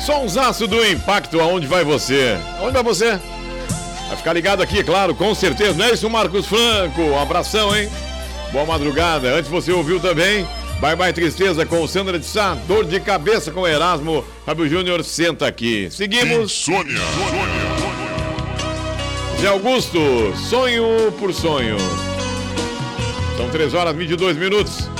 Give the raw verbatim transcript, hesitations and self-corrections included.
Sonsaço do Impacto, aonde vai você? Aonde vai você? Vai ficar ligado aqui, claro, com certeza. Não é isso, Marcos Franco? Um abração, hein? Boa madrugada. Antes você ouviu também Bye Bye Tristeza com Sandra de Sá, Dor de Cabeça com Erasmo. Fábio Júnior, senta aqui. Seguimos. Sônia. Zé Augusto, Sonho por Sonho. São três horas e vinte e dois minutos.